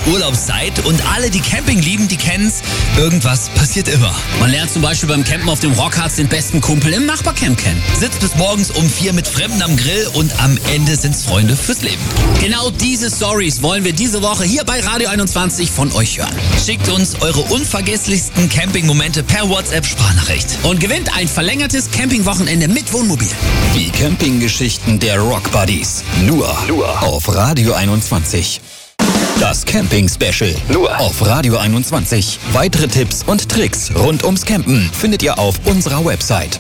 ist Urlaubszeit und alle, die Camping lieben, die kennen's. Irgendwas passiert immer. Man lernt zum Beispiel beim Campen auf dem Rockharz den besten Kumpel im Nachbarcamp kennen. Sitzt bis morgens um 4 mit Fremden am Grill und am Ende sind's Freunde fürs Leben. Genau diese Stories wollen wir diese Woche hier bei Radio 21 von euch hören. Schickt uns eure unvergesslichsten Campingmomente per WhatsApp-Sprachnachricht. Und gewinnt ein verlängertes Campingwochenende mit Wohnmobil. Die Campinggeschichten der Rock Buddies. Nur auf Radio 21. Das Camping-Special. Nur auf Radio 21. Weitere Tipps und Tricks rund ums Campen findet ihr auf unserer Website.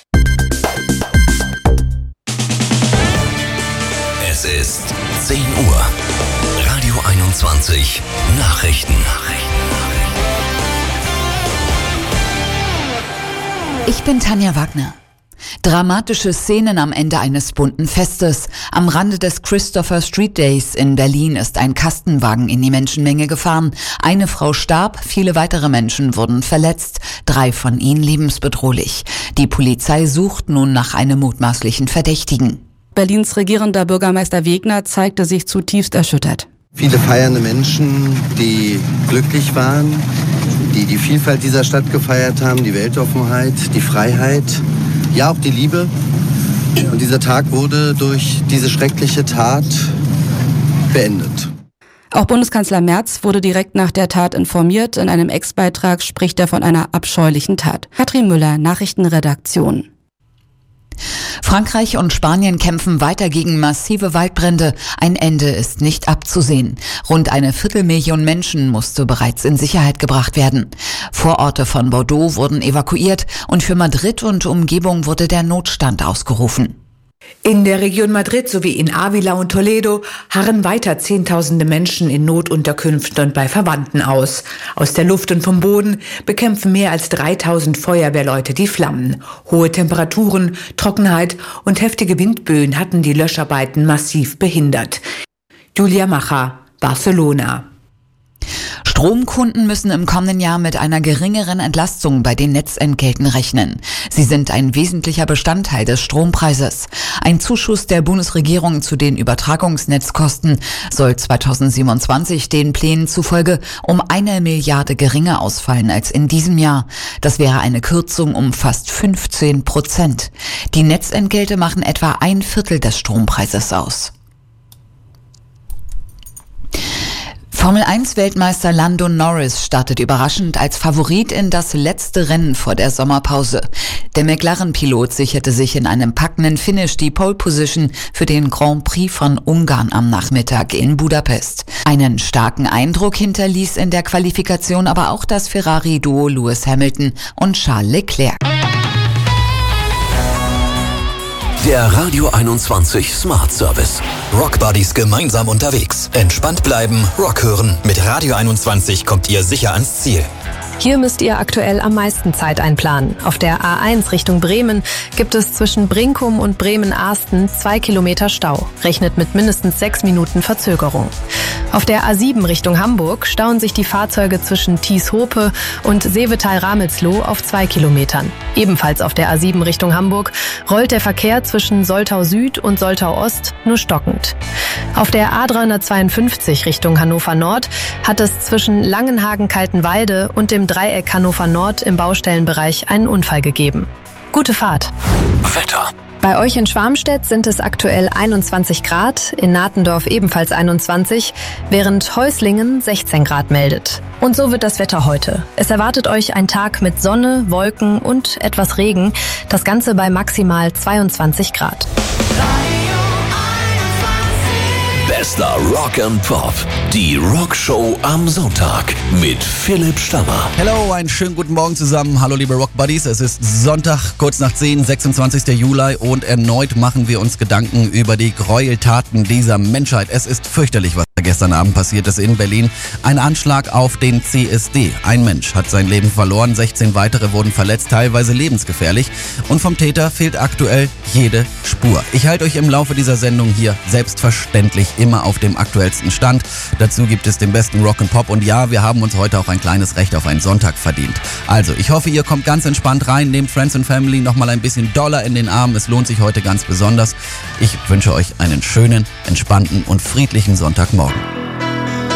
Es ist 10 Uhr. Radio 21. Nachrichten. Ich bin Tanja Wagner. Dramatische Szenen am Ende eines bunten Festes. Am Rande des Christopher Street Days in Berlin ist ein Kastenwagen in die Menschenmenge gefahren. Eine Frau starb, viele weitere Menschen wurden verletzt, 3 von ihnen lebensbedrohlich. Die Polizei sucht nun nach einem mutmaßlichen Verdächtigen. Berlins regierender Bürgermeister Wegner zeigte sich zutiefst erschüttert. Viele feiernde Menschen, die glücklich waren, die die Vielfalt dieser Stadt gefeiert haben, die Weltoffenheit, die Freiheit, ja auch die Liebe. Und dieser Tag wurde durch diese schreckliche Tat beendet. Auch Bundeskanzler Merz wurde direkt nach der Tat informiert. In einem Ex-Beitrag spricht er von einer abscheulichen Tat. Katrin Müller, Nachrichtenredaktion. Frankreich und Spanien kämpfen weiter gegen massive Waldbrände. Ein Ende ist nicht abzusehen. Rund 250.000 Menschen musste bereits in Sicherheit gebracht werden. Vororte von Bordeaux wurden evakuiert und für Madrid und Umgebung wurde der Notstand ausgerufen. In der Region Madrid sowie in Ávila und Toledo harren weiter Zehntausende Menschen in Notunterkünften und bei Verwandten aus. Aus der Luft und vom Boden bekämpfen mehr als 3.000 Feuerwehrleute die Flammen. Hohe Temperaturen, Trockenheit und heftige Windböen hatten die Löscharbeiten massiv behindert. Julia Macher, Barcelona. Stromkunden müssen im kommenden Jahr mit einer geringeren Entlastung bei den Netzentgelten rechnen. Sie sind ein wesentlicher Bestandteil des Strompreises. Ein Zuschuss der Bundesregierung zu den Übertragungsnetzkosten soll 2027 den Plänen zufolge um 1 Milliarde geringer ausfallen als in diesem Jahr. Das wäre eine Kürzung um fast 15%. Die Netzentgelte machen etwa 1/4 des Strompreises aus. Formel-1-Weltmeister Lando Norris startet überraschend als Favorit in das letzte Rennen vor der Sommerpause. Der McLaren-Pilot sicherte sich in einem packenden Finish die Pole-Position für den Grand Prix von Ungarn am Nachmittag in Budapest. Einen starken Eindruck hinterließ in der Qualifikation aber auch das Ferrari-Duo Lewis Hamilton und Charles Leclerc. Der Radio 21 Smart Service. Rock Buddies gemeinsam unterwegs. Entspannt bleiben, Rock hören. Mit Radio 21 kommt ihr sicher ans Ziel. Hier müsst ihr aktuell am meisten Zeit einplanen. Auf der A1 Richtung Bremen gibt es zwischen Brinkum und Bremen-Arsten 2 Kilometer Stau. Rechnet mit mindestens 6 Minuten Verzögerung. Auf der A7 Richtung Hamburg stauen sich die Fahrzeuge zwischen Thies-Hope und Seevetal-Ramelsloh auf 2 Kilometern. Ebenfalls auf der A7 Richtung Hamburg rollt der Verkehr zwischen Soltau Süd und Soltau Ost nur stockend. Auf der A352 Richtung Hannover Nord hat es zwischen Langenhagen-Kaltenwalde und dem Dreieck Hannover Nord im Baustellenbereich einen Unfall gegeben. Gute Fahrt. Wetter. Bei euch in Schwarmstedt sind es aktuell 21 Grad, in Natendorf ebenfalls 21, während Häuslingen 16 Grad meldet. Und so wird das Wetter heute. Es erwartet euch ein Tag mit Sonne, Wolken und etwas Regen, das Ganze bei maximal 22 Grad. Bester Rock and Pop. Die Rockshow am Sonntag mit Philipp Stammer. Hallo, einen schönen guten Morgen zusammen. Hallo liebe Rock Buddies. Es ist Sonntag, kurz nach 10, 26. Juli und erneut machen wir uns Gedanken über die Gräueltaten dieser Menschheit. Es ist fürchterlich, was gestern Abend passiert ist in Berlin. Ein Anschlag auf den CSD. Ein Mensch hat sein Leben verloren, 16 weitere wurden verletzt, teilweise lebensgefährlich. Und vom Täter fehlt aktuell jede Spur. Ich halte euch im Laufe dieser Sendung hier selbstverständlich immer auf dem aktuellsten Stand. Dazu gibt es den besten Rock and Pop und ja, wir haben uns heute auch ein kleines Recht auf einen Sonntag verdient. Also, ich hoffe, ihr kommt ganz entspannt rein, nehmt Friends and Family nochmal ein bisschen doller in den Arm. Es lohnt sich heute ganz besonders. Ich wünsche euch einen schönen, entspannten und friedlichen Sonntagmorgen.